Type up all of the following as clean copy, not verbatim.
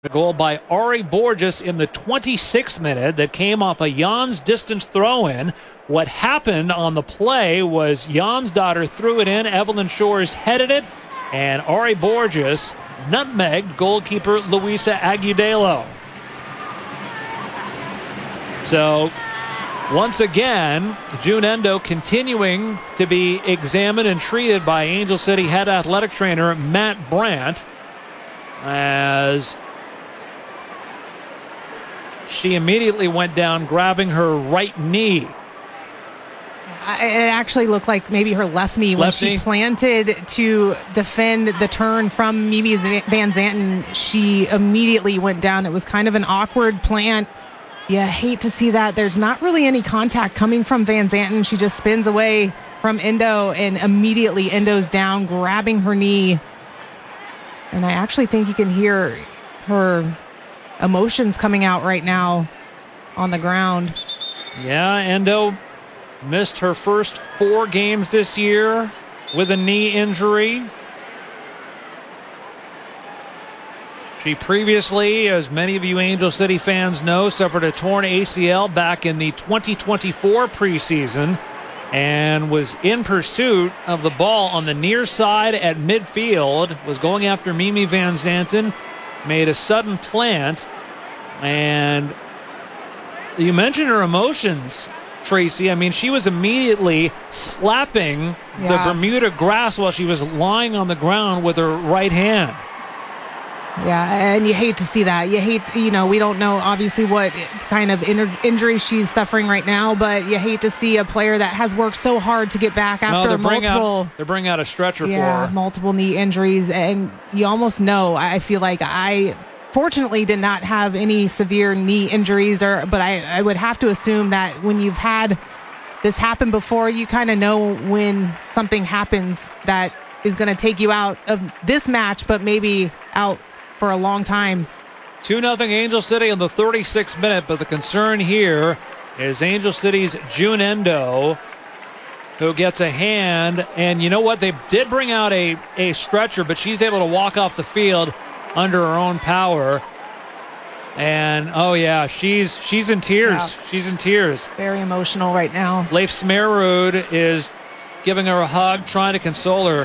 A goal by Ari Borges in the 26th minute that came off a Jan's distance throw-in. What happened on the play was Jan's daughter threw it in, Evelyn Shores headed it, and Ari Borges nutmegged goalkeeper Luisa Agudelo. So, once again, June Endo continuing to be examined and treated by Angel City head athletic trainer Matt Brandt as she immediately went down, grabbing her right knee. It actually looked like maybe her left knee when she planted to defend the turn from Mimi Van Zanten. She immediately went down. It was kind of an awkward plant. You hate to see that. There's not really any contact coming from Van Zanten. She just spins away from Endo, and immediately Endo's down, grabbing her knee. And I actually think you can hear her emotions coming out right now on the ground. Yeah, Endo missed her first 4 games this year with a knee injury. She previously, as many of you Angel City fans know, suffered a torn ACL back in the 2024 preseason and was in pursuit of the ball on the near side at midfield, was going after Mimi Van Zanten, made a sudden plant, and you mentioned her emotions, Tracy. I mean, she was immediately slapping the Bermuda grass while she was lying on the ground with her right hand. Yeah, and you hate to see that. You hate, we don't know obviously what kind of injury she's suffering right now, but you hate to see a player that has worked so hard to get back after they're bringing out a stretcher for her. Multiple knee injuries, and you almost know. I feel like I fortunately did not have any severe knee injuries, but I would have to assume that when you've had this happen before, you kind of know when something happens that is going to take you out of this match, but maybe out for a long time. 2-0 Angel City in the 36th minute, but the concern here is Angel City's June Endo, who gets a hand, and you know what? They did bring out a stretcher, but she's able to walk off the field under her own power. And she's in tears. Yeah. She's in tears. Very emotional right now. Leif Smerud is giving her a hug, trying to console her.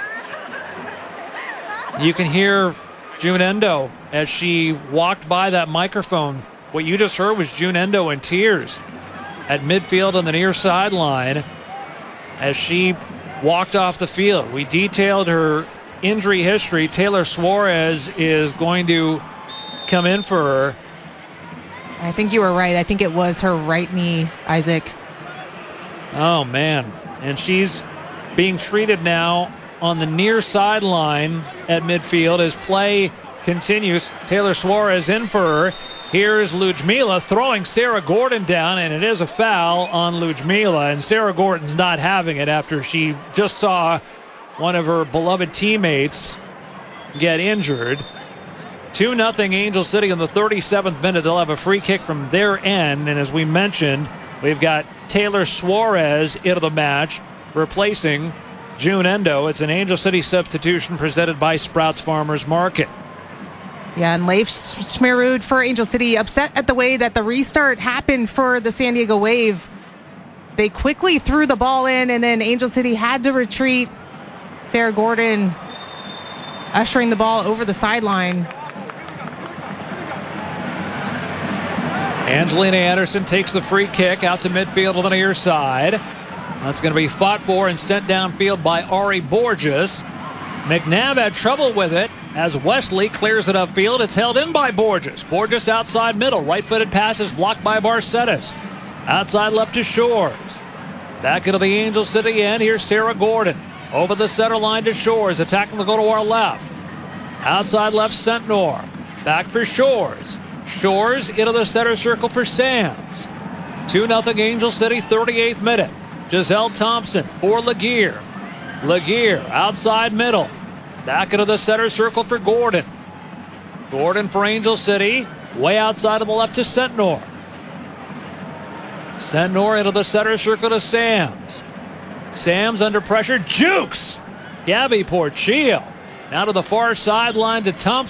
You can hear June Endo as she walked by that microphone. What you just heard was June Endo in tears at midfield on the near sideline as she walked off the field. We detailed her injury history. Taylor Suarez is going to come in for her. I think you were right. I think it was her right knee, Isaac. Oh, man. And she's being treated now on the near sideline at midfield as play continues. Taylor Suarez in for her. Here's Ludmila throwing Sarah Gordon down, and it is a foul on Ludmila, and Sarah Gordon's not having it after she just saw one of her beloved teammates get injured. 2-0 Angel City in the 37th minute. They'll have a free kick from their end, and as we mentioned, we've got Taylor Suarez into the match, replacing June Endo. It's an Angel City substitution presented by Sprouts Farmers Market. Yeah, and Leif Smerud for Angel City, upset at the way that the restart happened for the San Diego Wave. They quickly threw the ball in, and then Angel City had to retreat. Sarah Gordon ushering the ball over the sideline. Angelina Anderson takes the free kick out to midfield on the near side. That's going to be fought for and sent downfield by Ari Borges. McNabb had trouble with it as Wesley clears it upfield. It's held in by Borges. Borges outside middle. Right-footed pass is blocked by Barcetas. Outside left to Shores. Back into the Angel City end. Here's Sarah Gordon. Over the center line to Shores. Attacking the goal to our left. Outside left, Sentnor. Back for Shores. Shores into the center circle for Sams. 2-0 Angel City, 38th minute. Giselle Thompson for Laguerre. Laguerre outside middle. Back into the center circle for Gordon. Gordon for Angel City. Way outside of the left to Sentnor. Sentnor into the center circle to Sams. Sams under pressure. Jukes! Gabby Portillo. Now to the far sideline to Thompson.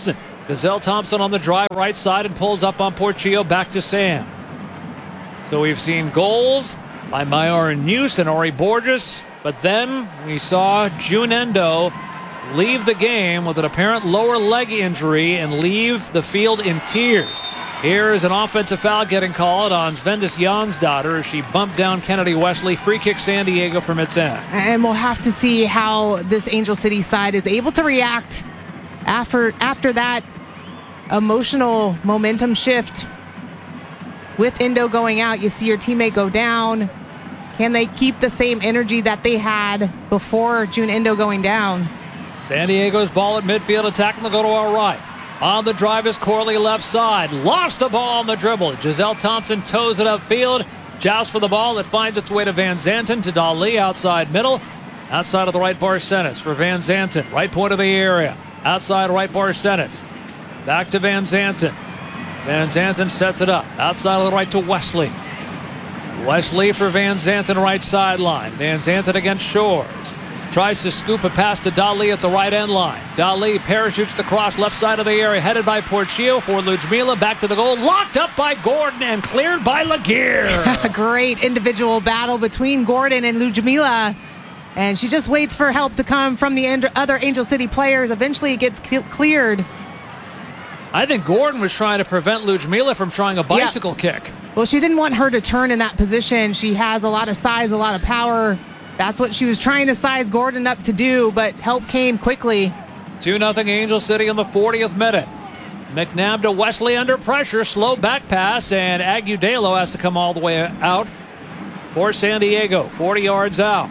Giselle Thompson on the drive right side and pulls up on Portillo, back to Sam. So we've seen goals by Myara Neuse and Ori Borges, but then we saw June Endo leave the game with an apparent lower leg injury and leave the field in tears. Here is an offensive foul getting called on Svendis Jansdottir as she bumped down Kennedy Wesley. Free kick San Diego from its end. And we'll have to see how this Angel City side is able to react after that emotional momentum shift. With Endo going out, you see your teammate go down. Can they keep the same energy that they had before June Endo going down? San Diego's ball at midfield, attacking the go to our right. On the drive is Corley left side. Lost the ball on the dribble. Giselle Thompson toes it upfield. Jousts for the ball. It finds its way to Van Zanten, to Dali outside middle. Outside of the right bar, Senes for Van Zanten. Right point of the area. Outside right bar, Senes. Back to Van Zanten. Van Zanten sets it up. Outside of the right to Wesley. Wesley for Van Zanten, right sideline. Van Zanten against Shores. Tries to scoop a pass to Dali at the right end line. Dali parachutes the cross left side of the area, headed by Portillo for Ludmila. Back to the goal. Locked up by Gordon and cleared by Laguerre. A great individual battle between Gordon and Ludmila. And she just waits for help to come from the other Angel City players. Eventually it gets cleared. I think Gordon was trying to prevent Ludmila from trying a bicycle kick. Well, she didn't want her to turn in that position. She has a lot of size, a lot of power. That's what she was trying to size Gordon up to do, but help came quickly. 2-0 Angel City in the 40th minute. McNabb to Wesley under pressure. Slow back pass, and Agudelo has to come all the way out for San Diego. 40 yards out.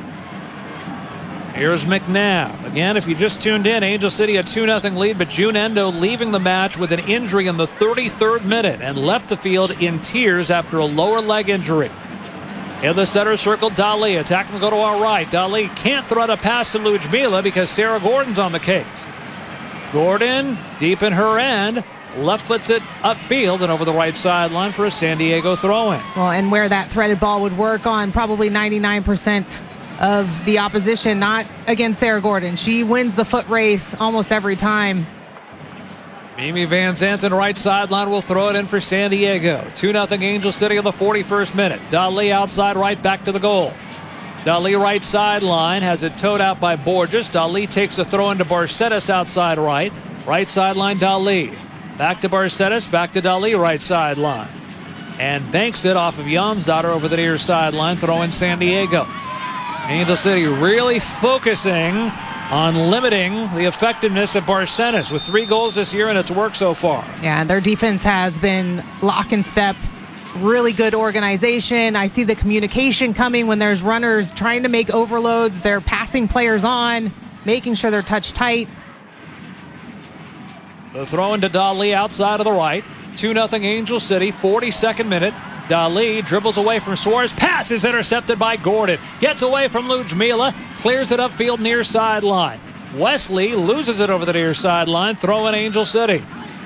Here's McNabb. Again, if you just tuned in, Angel City a 2-0 lead, but June Endo leaving the match with an injury in the 33rd minute and left the field in tears after a lower leg injury. In the center circle, Dali attacking to go to our right. Dali can't throw a pass to Ludmila because Sarah Gordon's on the case. Gordon deep in her end, left foots it upfield and over the right sideline for a San Diego throw-in. Well, and where that threaded ball would work on probably 99% of the opposition, not against Sarah Gordon. She wins the foot race almost every time. Mimi Van Zanten, right sideline, will throw it in for San Diego. 2-0 Angel City in the 41st minute. Dali outside right, back to the goal. Dali right sideline, has it towed out by Borges. Dali takes a throw into Barcetas outside right. Right sideline, Dali. Back to Barcetas, back to Dali right sideline. And banks it off of Jansdottir over the near sideline, throw in San Diego. Angel City really focusing on limiting the effectiveness of Barcenas with 3 goals this year, and it's worked so far. Yeah, their defense has been lock and step. Really good organization. I see the communication coming when there's runners trying to make overloads. They're passing players on, making sure they're touch tight. The throw into Dali outside of the right. 2-0 Angel City, 42nd minute. Dali dribbles away from Suarez. Pass is intercepted by Gordon. Gets away from Ludmila. Clears it upfield near sideline. Wesley loses it over the near sideline. Throw in Angel City.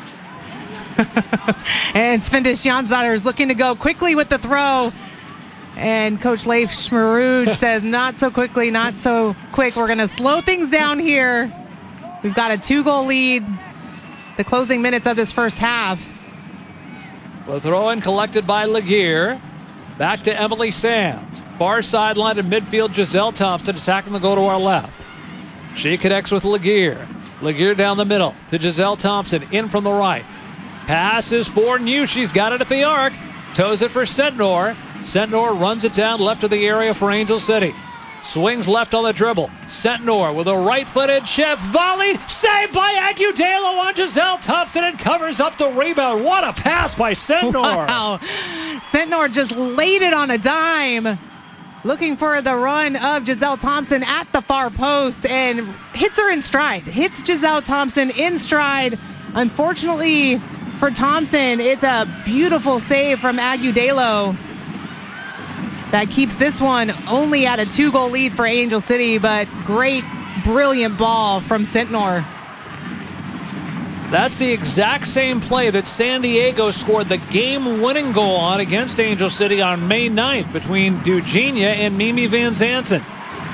And Svendis Jansdottir is looking to go quickly with the throw. And Coach Leif Schmerud says, not so quickly, not so quick. We're going to slow things down here. We've got a 2-goal lead. The closing minutes of this first half. The throw-in collected by Laguerre. Back to Emily Sams. Far sideline in midfield, Giselle Thompson attacking the goal to our left. She connects with Laguerre. Laguerre down the middle to Giselle Thompson, in from the right. Passes for Neuse. She's got it at the arc. Toes it for Sentnor. Sentnor runs it down left of the area for Angel City. Swings left on the dribble. Sentnor with a right-footed chip. Volleyed. Saved by Agudelo on Giselle Thompson and covers up the rebound. What a pass by Sentnor. Wow. Sentnor just laid it on a dime. Looking for the run of Giselle Thompson at the far post and hits her in stride. Hits Giselle Thompson in stride. Unfortunately for Thompson, it's a beautiful save from Agudelo. That keeps this one only at a 2-goal lead for Angel City, but great, brilliant ball from Sentnor. That's the exact same play that San Diego scored the game-winning goal on against Angel City on May 9th between Dugenia and Mimi Van Zanten.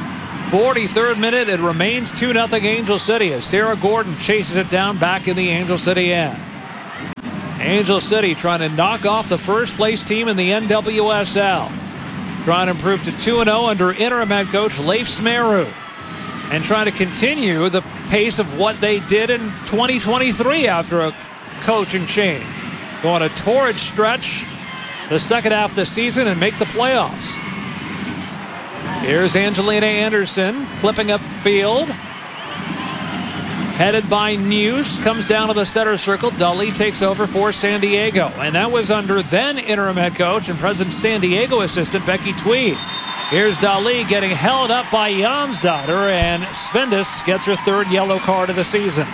43rd minute, it remains 2-0 Angel City as Sarah Gordon chases it down back in the Angel City end. Angel City trying to knock off the first place team in the NWSL. Trying to improve to 2-0 under interim head coach Leif Smeru. And trying to continue the pace of what they did in 2023 after a coaching change. Go on a torrid stretch the second half of the season and make the playoffs. Here's Angelina Anderson clipping up field. Headed by News, comes down to the center circle. Dali takes over for San Diego. And that was under then interim head coach and present San Diego assistant Becky Tweed. Here's Dali getting held up by Jansdotter, and Svendis gets her third yellow card of the season.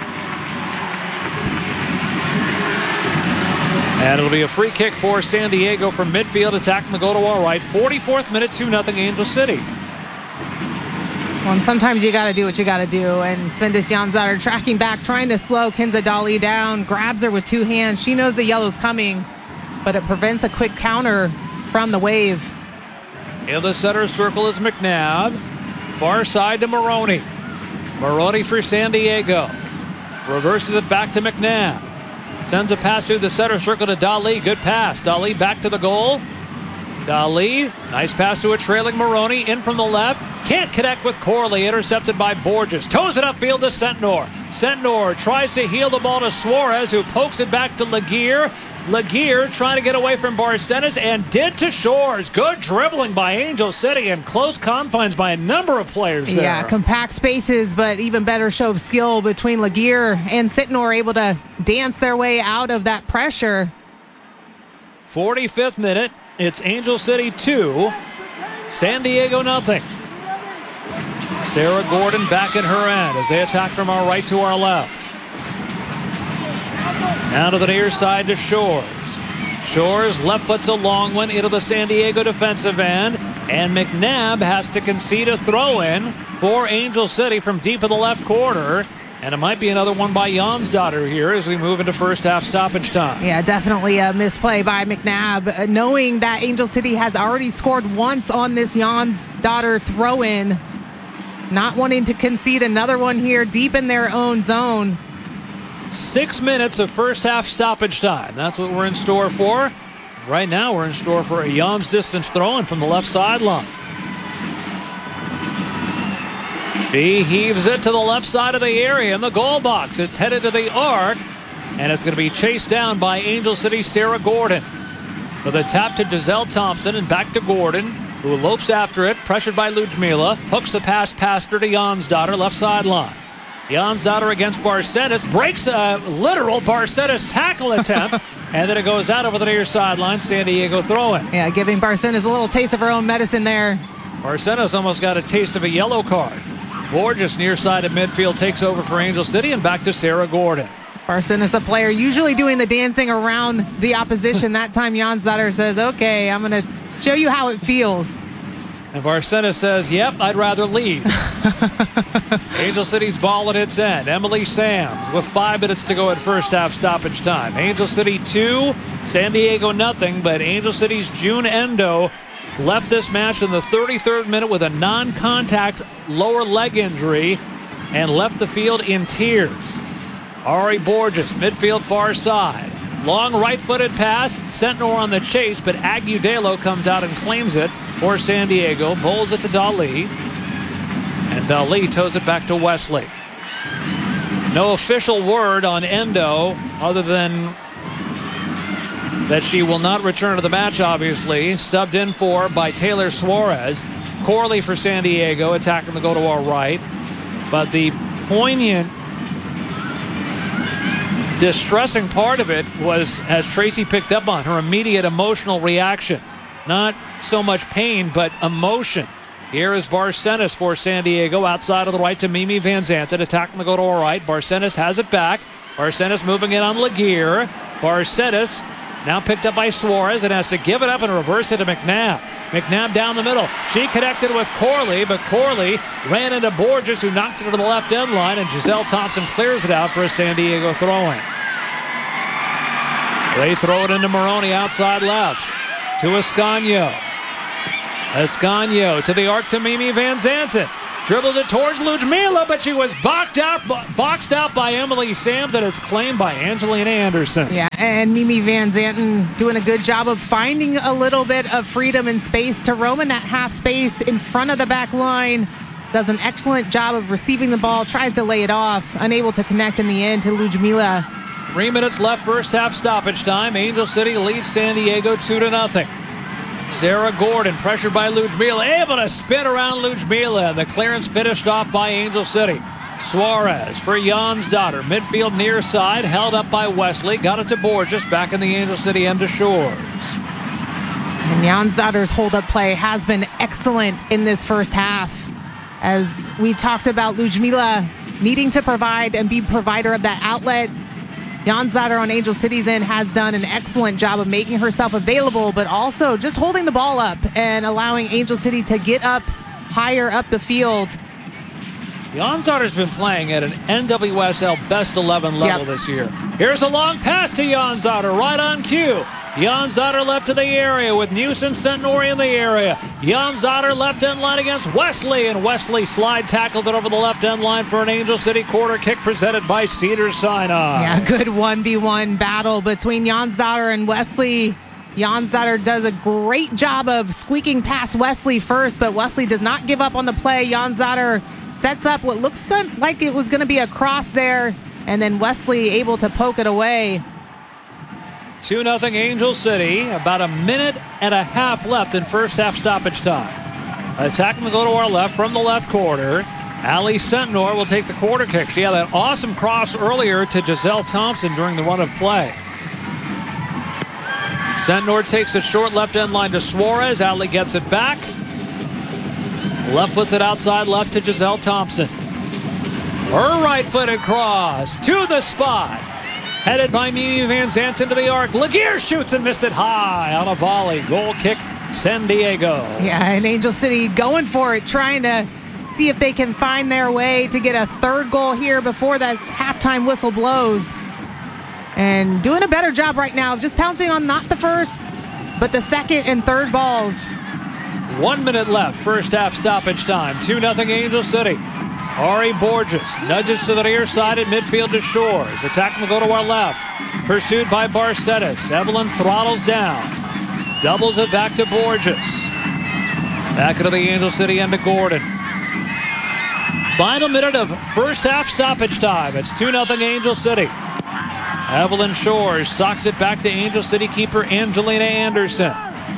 And it'll be a free kick for San Diego from midfield, attacking the goal to our right. 44th minute, 2-0 Angel City. Well, and sometimes you got to do what you got to do. And Svendis Jansdotter tracking back, trying to slow Kenza Dali down, grabs her with two hands. She knows the yellow's coming, but it prevents a quick counter from the Wave. In the center circle is McNabb. Far side to Maroney. Maroney for San Diego. Reverses it back to McNabb. Sends a pass through the center circle to Dali. Good pass. Dali back to the goal. Dali, nice pass to a trailing Maroney. In from the left. Can't connect with Corley. Intercepted by Borges. Toes it upfield to Sentnor. Sentnor tries to heel the ball to Suarez, who pokes it back to Laguerre. Laguerre trying to get away from Barcenas and did to Shores. Good dribbling by Angel City and close confines by a number of players there. Yeah, compact spaces, but even better show of skill between Laguerre and Sitnor, able to dance their way out of that pressure. 45th minute. It's Angel City 2, San Diego nothing. Sarah Gordon back in her end as they attack from our right to our left. Now to the near side to Shores. Shores left foot's a long one into the San Diego defensive end. And McNabb has to concede a throw-in for Angel City from deep in the left corner. And it might be another one by Jansdotter here as we move into first half stoppage time. Yeah, definitely a misplay by McNabb. Knowing that Angel City has already scored once on this Jansdotter throw-in. Not wanting to concede another one here deep in their own zone. 6 minutes of first half stoppage time. That's what we're in store for. Right now we're in store for a Jans distance throw-in from the left sideline. She heaves it to the left side of the area in the goal box. It's headed to the arc, and it's going to be chased down by Angel City Sarah Gordon. With a tap to Giselle Thompson and back to Gordon, who lopes after it, pressured by Ludmila. Hooks the pass past her to Jansdotter, left sideline. Jansdotter against Barcenas, breaks a literal Barcenas tackle attempt, and then it goes out over the near sideline. San Diego throw-in. Yeah, giving Barcenas a little taste of her own medicine there. Barcenas almost got a taste of a yellow card. Borges near side of midfield takes over for Angel City, and back to Sarah Gordon. Barcenas, a player usually doing the dancing around the opposition. That time Jansdotter says, okay, I'm going to show you how it feels. And Barcenas says, yep, I'd rather leave. Angel City's ball at its end. Emily Sams with 5 minutes to go at first half stoppage time. Angel City 2, San Diego nothing, but Angel City's June Endo left this match in the 33rd minute with a non-contact lower leg injury and left the field in tears. Ari Borges, midfield far side. Long right-footed pass, Sentnor on the chase, but Agudelo comes out and claims it for San Diego. Bowls it to Dali. And Dali toes it back to Wesley. No official word on Endo other than that she will not return to the match, obviously. Subbed in for by Taylor Suarez. Corley for San Diego, attacking the goal to our right. But the poignant, distressing part of it was, as Tracy picked up on, her immediate emotional reaction. Not so much pain, but emotion. Here is Barcenas for San Diego, outside of the right to Mimi Van Zanten, attacking the goal to our right. Barcenas has it back. Barcenas moving it on Laguerre. Barcenas now picked up by Suarez and has to give it up and reverse it to McNabb. McNabb down the middle. She connected with Corley, but Corley ran into Borges, who knocked it to the left end line, and Giselle Thompson clears it out for a San Diego throw-in. They throw it into Maroney outside left to Ascanio. Ascanio to the arc to Mimi Van Zanten. Dribbles it towards Ludmila, but she was boxed out by Emily Sams, and it's claimed by Angelina Anderson. Yeah, and Mimi Van Zanten doing a good job of finding a little bit of freedom and space to roam in that half space in front of the back line. Does an excellent job of receiving the ball, tries to lay it off, unable to connect in the end to Ludmila. 3 minutes left, first half stoppage time. Angel City leads San Diego 2-0. Sarah Gordon, pressured by Ludmila, able to spin around Ludmila, and the clearance finished off by Angel City. Suarez for Jonsdottir, midfield near side, held up by Wesley, got it to Borges, back in the Angel City end of Shores. And Jonsdottir's hold-up play has been excellent in this first half. As we talked about Ludmila needing to provide and be provider of that outlet, Jonsdottir on Angel City's end has done an excellent job of making herself available, but also just holding the ball up and allowing Angel City to get up higher up the field. Jonsdottir's been playing at an NWSL best 11 level this year. Here's a long pass to Jonsdottir, right on cue. Jonsdottir left to the area with Newson Centenori in the area. Jonsdottir left end line against Wesley, and Wesley slide tackled it over the left end line for an Angel City corner kick presented by Cedars-Sinai. Yeah, good 1v1 battle between Jonsdottir and Wesley. Jonsdottir does a great job of squeaking past Wesley first, but Wesley does not give up on the play. Jonsdottir sets up what looks like it was going to be a cross there, and then Wesley able to poke it away. 2-0 Angel City. About a minute and a half left in first half stoppage time. Attacking the go to our left from the left corner. Allie Centenor will take the quarter kick. She had that awesome cross earlier to Giselle Thompson during the run of play. Centenor takes a short left end line to Suarez. Allie gets it back. Left with it outside left to Giselle Thompson. Her right-footed cross to the spot. Headed by Mimi Van Zanten to the arc. Laguerre shoots and missed it high on a volley. Goal kick, San Diego. Yeah, and Angel City going for it, trying to see if they can find their way to get a third goal here before that halftime whistle blows. And doing a better job right now, just pouncing on not the first, but the second and third balls. 1 minute left, first half stoppage time. 2-0 Angel City. Ari Borges nudges to the near side at midfield to Shores. Attacking the go to our left. Pursued by Barcetis. Evelyn throttles down. Doubles it back to Borges. Back into the Angel City end to Gordon. Final minute of first half stoppage time. It's 2-0 Angel City. Evelyn Shores socks it back to Angel City keeper Angelina Anderson.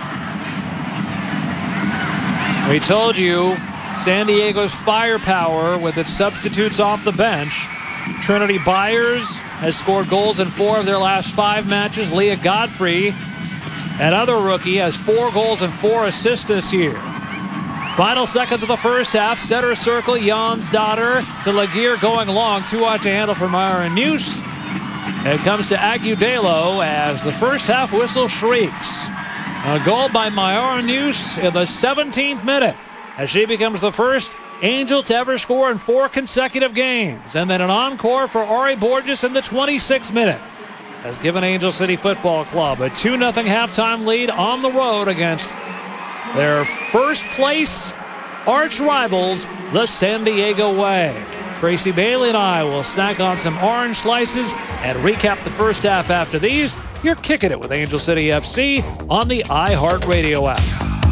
We told you San Diego's firepower with its substitutes off the bench. Trinity Byers has scored goals in 4 of their last 5 matches. Leah Godfrey, another rookie, has 4 goals and 4 assists this year. Final seconds of the first half. Center circle, Jonsdottir to Laguerre going long. Too hot to handle for Myra Neuse. It comes to Agudelo as the first half whistle shrieks. A goal by Myra Neuse in the 17th minute, as she becomes the first Angel to ever score in 4 consecutive games. And then an encore for Ari Borges in the 26th minute has given Angel City Football Club a 2-0 halftime lead on the road against their first place arch rivals, the San Diego Way. Tracy Bailey and I will snack on some orange slices and recap the first half after these. You're kicking it with Angel City FC on the iHeartRadio app.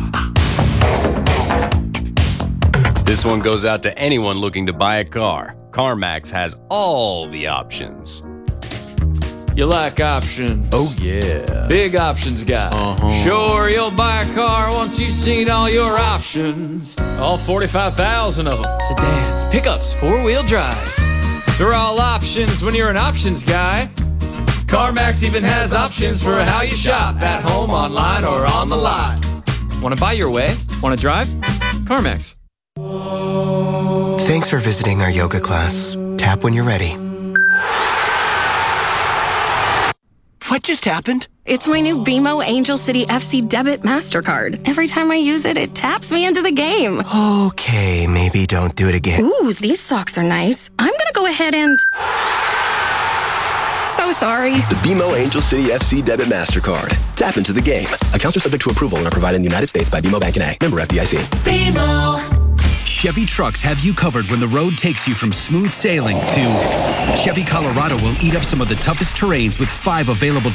This one goes out to anyone looking to buy a car. CarMax has all the options. You like options? Oh, yeah. Big options guy. Sure, you'll buy a car once you've seen all your options. All 45,000 of them. Sedans, pickups, 4-wheel drives. They're all options when you're an options guy. CarMax even has options for how you shop, at home, online, or on the lot. Want to buy your way? Want to drive? CarMax. Thanks for visiting our yoga class. Tap when you're ready. What just happened? It's my new BMO Angel City FC Debit MasterCard. Every time I use it, it taps me into the game. Okay, maybe don't do it again. Ooh, these socks are nice. I'm gonna go ahead and... So sorry. The BMO Angel City FC Debit MasterCard. Tap into the game. Accounts are subject to approval and are provided in the United States by BMO Bank N.A. Member FDIC. BMO. Chevy trucks have you covered when the road takes you from smooth sailing to Chevy Colorado will eat up some of the toughest terrains with 5 available